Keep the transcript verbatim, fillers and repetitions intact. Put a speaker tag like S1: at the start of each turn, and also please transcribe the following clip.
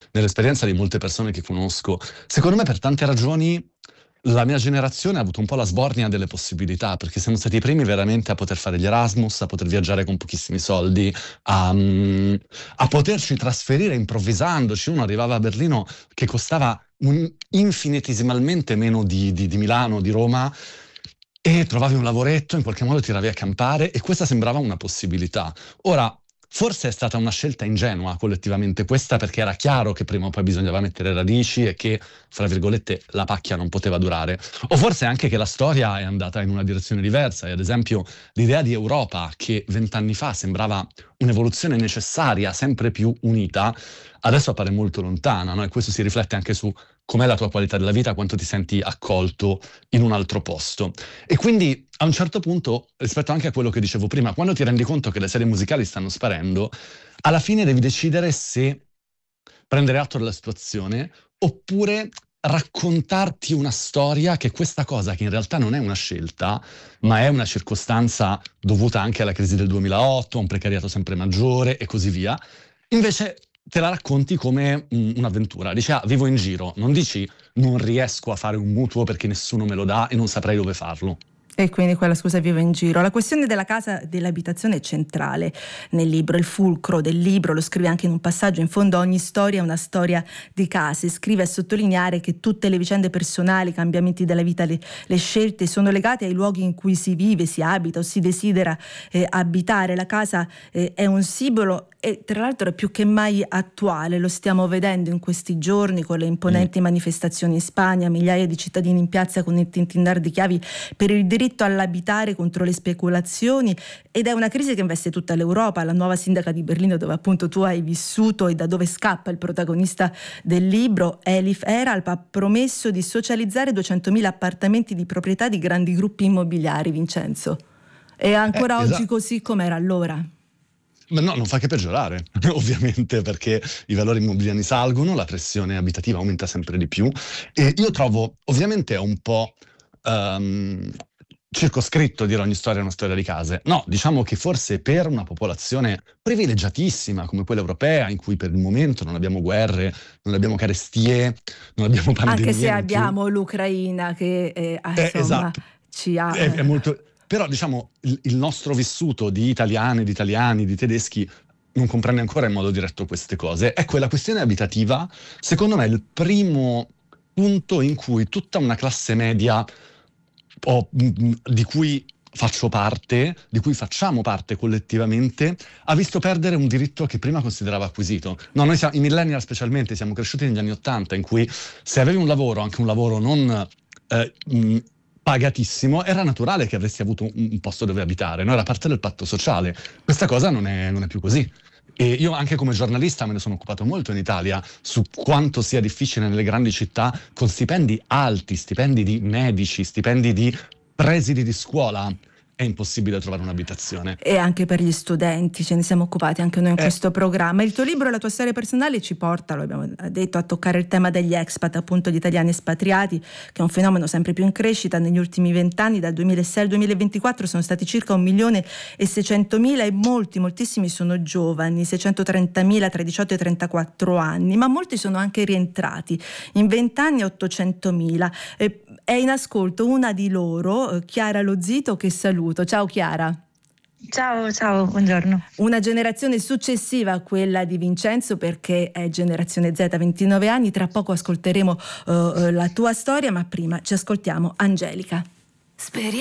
S1: nell'esperienza di molte persone che conosco. Secondo me, per tante ragioni, la mia generazione ha avuto un po' la sbornia delle possibilità, perché siamo stati i primi veramente a poter fare gli Erasmus, a poter viaggiare con pochissimi soldi, a, mm, a poterci trasferire improvvisandoci. Uno arrivava a Berlino che costava un- infinitesimalmente meno di, di- di Milano, di Roma, e trovavi un lavoretto, in qualche modo tiravi a campare, e questa sembrava una possibilità. Ora, forse è stata una scelta ingenua collettivamente questa, perché era chiaro che prima o poi bisognava mettere radici e che, fra virgolette, la pacchia non poteva durare. O forse anche che la storia è andata in una direzione diversa, e ad esempio l'idea di Europa, che vent'anni fa sembrava un'evoluzione necessaria, sempre più unita, adesso appare molto lontana, no? E questo si riflette anche su com'è la tua qualità della vita, quanto ti senti accolto in un altro posto. E quindi a un certo punto, rispetto anche a quello che dicevo prima, quando ti rendi conto che le serie musicali stanno sparendo, alla fine devi decidere se prendere atto della situazione oppure raccontarti una storia, che questa cosa che in realtà non è una scelta, ma è una circostanza dovuta anche alla crisi del duemilaotto, a un precariato sempre maggiore e così via, invece te la racconti come mm, un'avventura. Dici, ah, vivo in giro, non dici non riesco a fare un mutuo perché nessuno me lo dà e non saprei dove farlo.
S2: E quindi quella scusa vivo in giro. La questione della casa, dell'abitazione è centrale nel libro, il fulcro del libro, lo scrive anche in un passaggio. In fondo ogni storia è una storia di case. Scrive a sottolineare che tutte le vicende personali, i cambiamenti della vita, le, le scelte sono legate ai luoghi in cui si vive, si abita o si desidera eh, abitare. La casa eh, è un simbolo e tra l'altro è più che mai attuale, lo stiamo vedendo in questi giorni con le imponenti mm. manifestazioni in Spagna, migliaia di cittadini in piazza con il tintinnar di chiavi per il diritto all'abitare contro le speculazioni, ed è una crisi che investe tutta l'Europa. La nuova sindaca di Berlino, dove appunto tu hai vissuto e da dove scappa il protagonista del libro, Elif Eralp, ha promesso di socializzare duecentomila appartamenti di proprietà di grandi gruppi immobiliari. Vincenzo, è ancora
S1: Eh,
S2: oggi
S1: esatto.
S2: così come era allora?
S1: Ma no, non fa che peggiorare, ovviamente, perché i valori immobiliari salgono, la pressione abitativa aumenta sempre di più, e io trovo, ovviamente è un po' um, circoscritto dire ogni storia è una storia di case. No, diciamo che forse per una popolazione privilegiatissima come quella europea, in cui per il momento non abbiamo guerre, non abbiamo carestie, non abbiamo pandemie.
S2: Anche se abbiamo l'Ucraina che eh,
S1: eh,
S2: insomma
S1: esatto.
S2: ci ha...
S1: È, è molto... Però diciamo il, il nostro vissuto di italiane, di italiani, di tedeschi non comprende ancora in modo diretto queste cose. Ecco, la questione abitativa, secondo me, è il primo punto in cui tutta una classe media o, mh, di cui faccio parte, di cui facciamo parte collettivamente, ha visto perdere un diritto che prima considerava acquisito. No, noi siamo, i millennial specialmente, siamo cresciuti negli anni Ottanta, in cui se avevi un lavoro, anche un lavoro non... Eh, mh, pagatissimo, era naturale che avresti avuto un, un posto dove abitare, no? Era parte del patto sociale. Questa cosa non è, non è più così. E io anche come giornalista me ne sono occupato molto in Italia su quanto sia difficile nelle grandi città, con stipendi alti, stipendi di medici, stipendi di presidi di scuola, è impossibile trovare un'abitazione.
S2: E anche per gli studenti, ce ne siamo occupati anche noi in eh. questo programma. Il tuo libro e la tua storia personale ci porta, lo abbiamo detto, a toccare il tema degli expat, appunto gli italiani espatriati, che è un fenomeno sempre più in crescita. Negli ultimi vent'anni, dal duemilasei al duemilaventiquattro, sono stati circa un milione e seicentomila, e molti, moltissimi sono giovani, seicentotrentamila tra i diciotto e i trentaquattro anni, ma molti sono anche rientrati. In vent'anni ottocentomila. Eh, è in ascolto una di loro, Chiara Lozito, che saluto. Ciao Chiara.
S3: Ciao, ciao, buongiorno.
S2: Una generazione successiva a quella di Vincenzo, perché è generazione Z, ventinove anni. Tra poco ascolteremo uh, la tua storia, ma prima ci ascoltiamo Angelica. Speriamo.